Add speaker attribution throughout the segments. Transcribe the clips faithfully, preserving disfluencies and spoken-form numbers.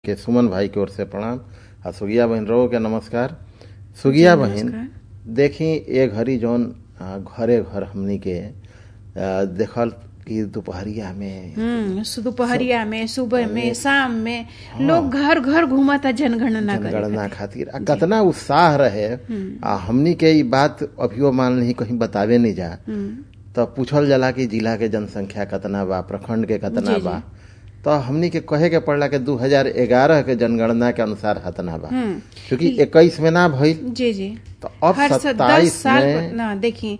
Speaker 1: के सुमन भाई की ओर से प्रणाम। आ सुगिया बहन रो के नमस्कार। सुगिया बहन देखी ए घड़ी जौन घरे घर हमनी के देखल कि दोपहरिया में
Speaker 2: हम्म दोपहरिया में सुबह में शाम में लोग घर घर घूमता जनगणना
Speaker 1: जनगणना खातिर आ कतना उत्साह रहे। आ हमनी के ई बात अभियो मान नहीं कहीं बतावे नहीं जा तो पूछल जाला कि जिला के जनसंख्या कतना बा, प्रखंड के कतना बा, तो हमनी के कहे के पड़ला के दो हजार ग्यारह के जनगणना के अनुसार हतना बा, क्योंकि इक्कीस में ना भइल।
Speaker 2: जी जी
Speaker 1: तो अब सत्ताईस
Speaker 2: साल
Speaker 1: में
Speaker 2: ना देखिए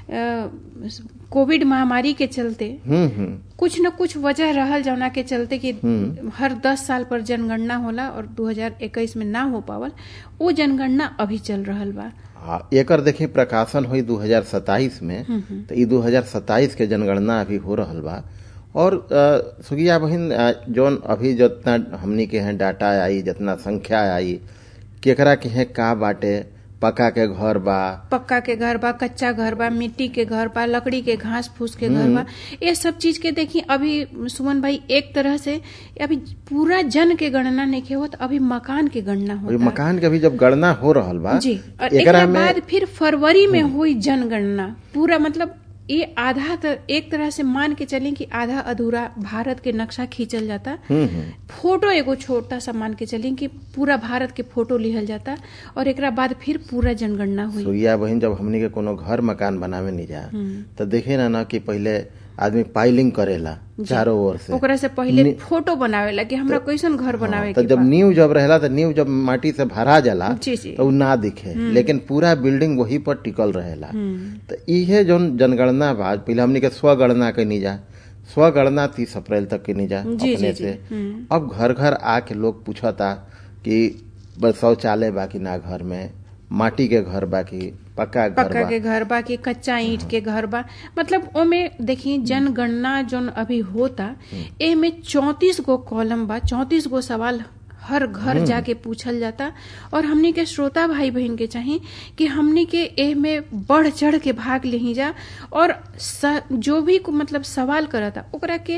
Speaker 2: कोविड महामारी के चलते कुछ न कुछ वजह रहल जौना के चलते कि हर दस साल पर जनगणना होला और दो हजार इक्कीस में ना हो पावल, वो जनगणना अभी चल रहल बा।
Speaker 1: हाँ, एकर देखिए प्रकाशन हुई दो हजार सत्ताईस में, तो ये दो हजार सत्ताईस के जनगणना अभी हो रहल बा। और सुगिया बहिन जौन अभी जितना हमनी के हैं डाटा आई, जितना संख्या आई, केकरा के हैं का बाटे, पक्का के घर बा,
Speaker 2: पक्का के घर बा, कच्चा घर बा, मिट्टी के घर बा, लकड़ी के घास फूस के घर बा, ये सब चीज के देखिए अभी सुमन भाई एक तरह से अभी पूरा जन के गणना नहीं के होत, अभी मकान के गणना होता।
Speaker 1: मकान के अभी जब गणना हो रहल बा
Speaker 2: जी, और एकरा बाद फिर फरवरी में हुई जनगणना पूरा, मतलब ये आधा तर, एक तरह से मान के चलें कि आधा अधूरा भारत के नक्शा खींचल जाता, फोटो एगो छोटा सा मान के चलें कि पूरा भारत के फोटो लिहल जाता और एकरा बाद फिर पूरा जनगणना हुई।
Speaker 1: सुइया बहन जब हमनी के कोनो घर मकान बनावे नहीं जा तो देखे ना ना कि पहले आदमी पाइलिंग करेला चारों ओर से,
Speaker 2: ओकरा से पहले फोटो बनावेला कि हमरा कैसन घर बनावे
Speaker 1: तो
Speaker 2: के
Speaker 1: जब नींव जब रहेला तो नींव जब माटी से भरा जाला तो ना दिखे, लेकिन पूरा बिल्डिंग वही पर टिकल रहेला। तो इहे जौन जनगणना बा, पहले हमनी के स्वगणना के नहीं जा, स्वगणना तीस अप्रैल तक के नहीं जा अपने से। अब घर घर आके लोग पूछता कि शौचालय बा कि ना, घर में माटी के घर बा कि पक्का घर
Speaker 2: पक्का के घर बा कि कच्चा ईंट के घर बा। मतलब ओमे देखिए जनगणना जोन अभी होता ए में चौंतीस गो कॉलम बा, चौंतीस गो सवाल हर घर जाके पूछल जाता। और हमनी के श्रोता भाई बहन के चाहिए कि हमनी के ए में बढ़ चढ़ के भाग ले जा और जो भी मतलब सवाल करता ओकरा के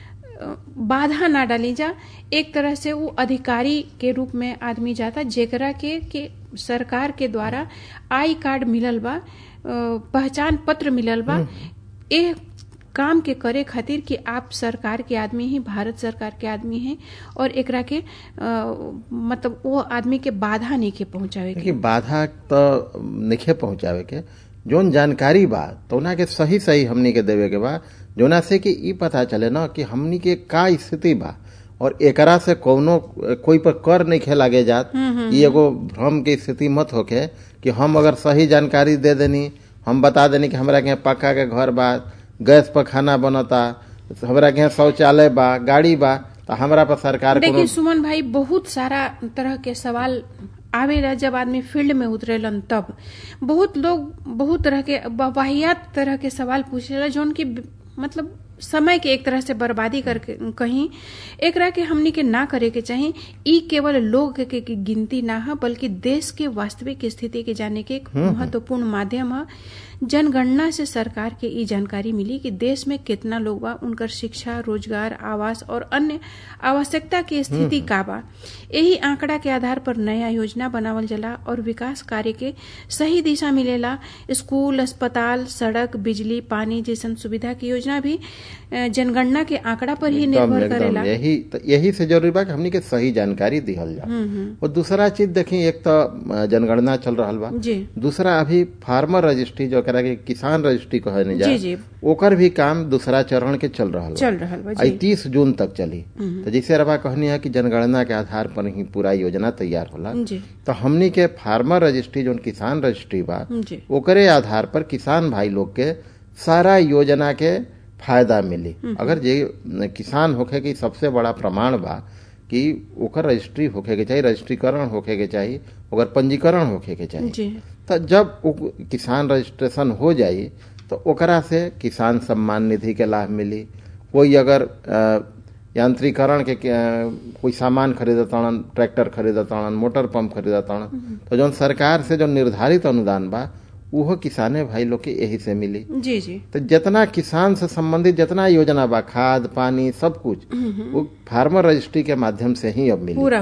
Speaker 2: बाधा ना डाली जा। एक तरह से वो अधिकारी के रूप में आदमी जाता जेकरा के, के सरकार के द्वारा आई कार्ड मिलल बा, पहचान पत्र मिलल बा ए काम के करे खातिर कि आप सरकार के आदमी हैं, भारत सरकार के आदमी हैं और एकरा के आ, मतलब वो आदमी के बाधा नहीं के पहुंचावे के,
Speaker 1: बाधा तो नहीं पहुंचावे के, जोन जानकारी बा तो ना के सही सही हमनी के देवे के बा, जोना से कि ई पता चले ना कि हमनी के का स्थिति बा और एकरा से कोनो कोई पर कर नहीं खे लागे जात। ई एगो भ्रम की स्थिति मत होके कि हम अगर सही जानकारी दे देनी, हम बता देनी कि हमरा के पक्का के घर बा, गैस पर खाना बनता, हमरा के शौचालय बा, गाड़ी बा, तो हमरा पर सरकार
Speaker 2: देखिए सुमन भाई बहुत सारा तरह के सवाल आवेला जब आदमी फील्ड में उतरेलन, तब बहुत लोग बहुत तरह के वाहियात तरह के सवाल पूछेला जोन की मतलब समय के एक तरह से बर्बादी करके कहीं एकरा के हमनी के ना करे के चाहिए। ई केवल लोग के, के गिनती ना है बल्कि देश के वास्तविक स्थिति के जाने के एक महत्वपूर्ण माध्यम है। जनगणना से सरकार के ई जानकारी मिली कि देश में कितना लोग बा, उनकर शिक्षा, रोजगार, आवास और अन्य आवश्यकता की स्थिति का बा। यही आंकड़ा के आधार पर नया योजना बनावल जाला और विकास कार्य के सही दिशा मिलेला। स्कूल, अस्पताल, सड़क, बिजली, पानी जैसन सुविधा की योजना भी जनगणना के आंकड़ा पर ही निर्भर करेला।
Speaker 1: यही तो यही से जरूरी बा कि हमनी के सही जानकारी दिहल जा। और दूसरा चीज देखी, एक तो जनगणना चल रहा बा, दूसरा अभी फार्मर रजिस्ट्री जो करा के किसान रजिस्ट्री कहे नहीं जा, ओकर भी काम दूसरा चरण के चल रहा
Speaker 2: चल रहा
Speaker 1: तीस जून तक चली। तो जैसे रबा कहनी है कि जनगणना के आधार पर ही पूरा योजना तैयार होला, तो हमनी के फार्मर रजिस्ट्री जो किसान रजिस्ट्री बा ओकरे आधार पर किसान भाई लोग के सारा योजना के फायदा मिली। अगर जे किसान होखे के सबसे बड़ा प्रमाण बा कि ओकर रजिस्ट्री होखे के चाहिए, रजिस्ट्रीकरण होखे के चाहिए, ओकर पंजीकरण होखे के चाहिए। तो जब किसान रजिस्ट्रेशन हो जाई तो ओकरा से किसान सम्मान निधि के लाभ मिली। कोई अगर यांत्रिकरण के कोई सामान खरीदताड़न, ट्रैक्टर खरीदताड़न, मोटर पंप खरीदताड़न, तो जो सरकार से जो निर्धारित अनुदान बा वो किसाने भाई लोग के यही से मिली।
Speaker 2: जी जी।
Speaker 1: तो जितना किसान से संबंधित जितना योजना बा, खाद पानी सब कुछ वो फार्मर रजिस्ट्री के माध्यम से ही अब मिली।